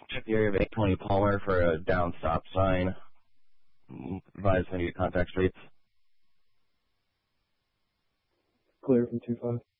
Check the area of 820 Palmer for a down stop sign. Advise when you get contact streets. Clear from 2-5.